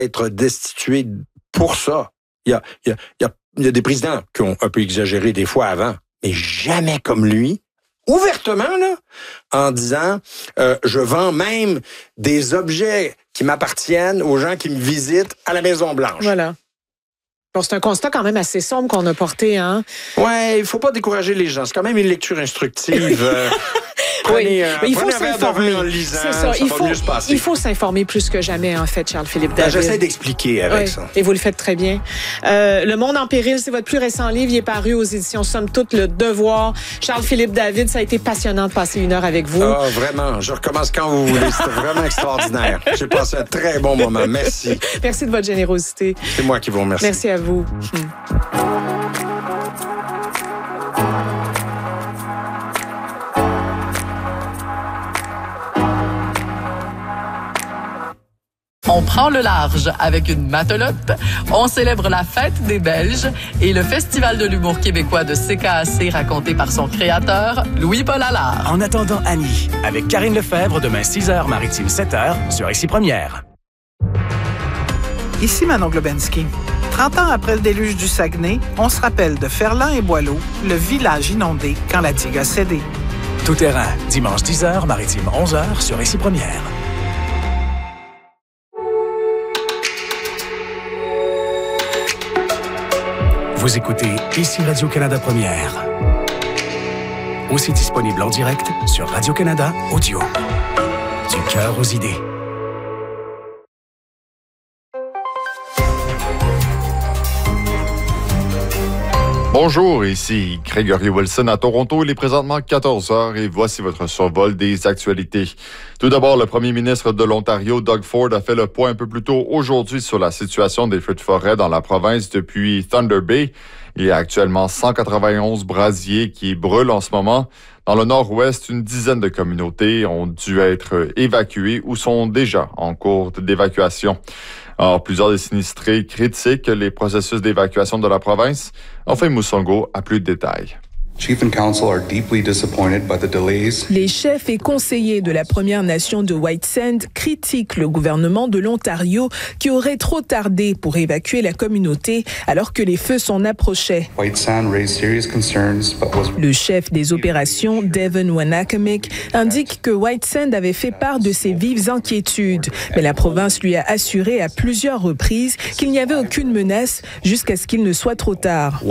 être destitué pour ça. Il y a des présidents qui ont un peu exagéré des fois avant, mais jamais comme lui, ouvertement, là, en disant je vends même des objets qui m'appartiennent aux gens qui me visitent à la Maison-Blanche. Voilà. Bon, c'est un constat quand même assez sombre qu'on a porté, hein? Ouais, il faut pas décourager les gens. C'est quand même une lecture instructive. Oui, mais il faut s'informer. C'est ça. Il faut s'informer plus que jamais, en fait, Charles-Philippe David. J'essaie d'expliquer avec ça. Et vous le faites très bien. Le Monde en péril, c'est votre plus récent livre. Il est paru aux éditions Somme toute, Le Devoir. Charles-Philippe David, ça a été passionnant de passer 1 heure avec vous. Ah, vraiment. Je recommence quand vous voulez. C'était vraiment extraordinaire. J'ai passé un très bon moment. Merci. Merci de votre générosité. C'est moi qui vous remercie. Merci à vous. On prend le large avec une matelote, on célèbre la fête des Belges et le Festival de l'humour québécois de CKAC raconté par son créateur, Louis-Paul Allard. En attendant Annie, avec Karine Lefebvre, demain 6h, Maritime 7h, sur Ici Première. Ici Manon Globensky. 30 ans après le déluge du Saguenay, on se rappelle de Ferland et Boileau, le village inondé quand la digue a cédé. Tout terrain, dimanche 10h, Maritime 11h, sur Ici Première. Vous écoutez Ici Radio-Canada Première. Aussi disponible en direct sur Radio-Canada Audio. Du cœur aux idées. Bonjour, ici Gregory Wilson à Toronto. Il est présentement 14h et voici votre survol des actualités. Tout d'abord, le premier ministre de l'Ontario, Doug Ford, a fait le point un peu plus tôt aujourd'hui sur la situation des feux de forêt dans la province depuis Thunder Bay. Il y a actuellement 191 brasiers qui brûlent en ce moment. Dans le nord-ouest, une dizaine de communautés ont dû être évacuées ou sont déjà en cours d'évacuation. Alors, plusieurs des sinistrés critiquent les processus d'évacuation de la province. Enfin, Moussongo a plus de détails. Les chefs et conseillers de la Première Nation de White Sand critiquent le gouvernement de l'Ontario qui aurait trop tardé pour évacuer la communauté alors que les feux s'en approchaient. Le chef des opérations, Devon Wanakamick, indique que White Sand avait fait part de ses vives inquiétudes, mais la province lui a assuré à plusieurs reprises qu'il n'y avait aucune menace jusqu'à ce qu'il ne soit trop tard.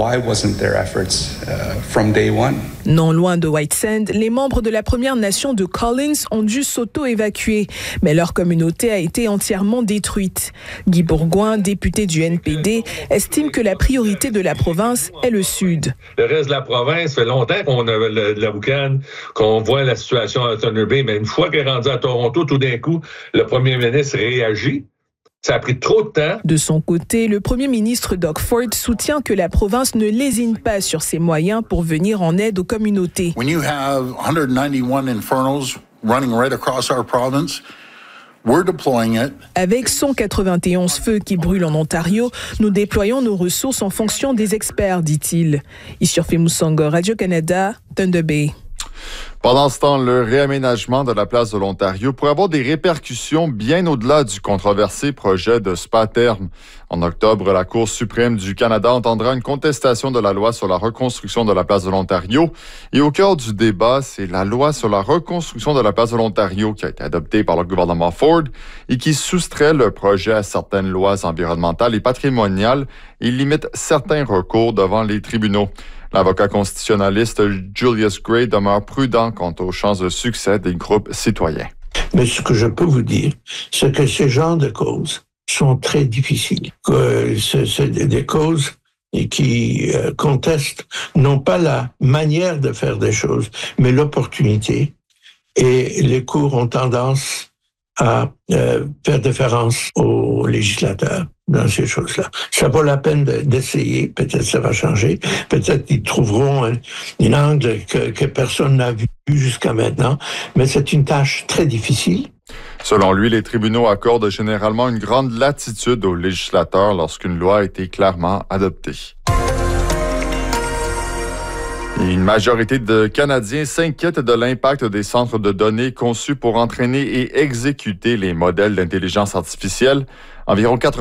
Non loin de White Sand, les membres de la Première Nation de Collins ont dû s'auto-évacuer, mais leur communauté a été entièrement détruite. Guy Bourgoin, député du NPD, estime que la priorité de la province est le Sud. Le reste de la province fait longtemps qu'on a de la boucane, qu'on voit la situation à Thunder Bay, mais une fois qu'elle est rendue à Toronto, tout d'un coup, le premier ministre réagit. Ça a pris trop de temps. De son côté, le premier ministre Doug Ford soutient que la province ne lésine pas sur ses moyens pour venir en aide aux communautés. When you have 191 infernos running right across our province, we're deploying it. Avec 191 feux qui brûlent en Ontario, nous déployons nos ressources en fonction des experts, dit-il. Issurfi Moussongo, Radio-Canada, Thunder Bay. Pendant ce temps, le réaménagement de la place de l'Ontario pourrait avoir des répercussions bien au-delà du controversé projet de spa-terme. En octobre, la Cour suprême du Canada entendra une contestation de la loi sur la reconstruction de la place de l'Ontario. Et au cœur du débat, c'est la loi sur la reconstruction de la place de l'Ontario qui a été adoptée par le gouvernement Ford et qui soustrait le projet à certaines lois environnementales et patrimoniales et limite certains recours devant les tribunaux. L'avocat constitutionnaliste Julius Gray demeure prudent quant aux chances de succès des groupes citoyens. Mais ce que je peux vous dire, c'est que ces genres de causes sont très difficiles. C'est des causes qui contestent non pas la manière de faire des choses, mais l'opportunité. Et les cours ont tendance à faire déférence aux législateurs dans ces choses-là. Ça vaut la peine d'essayer. Peut-être ça va changer. Peut-être qu'ils trouveront un angle que personne n'a vu jusqu'à maintenant. Mais c'est une tâche très difficile. Selon lui, les tribunaux accordent généralement une grande latitude aux législateurs lorsqu'une loi a été clairement adoptée. Une majorité de Canadiens s'inquiètent de l'impact des centres de données conçus pour entraîner et exécuter les modèles d'intelligence artificielle. Environ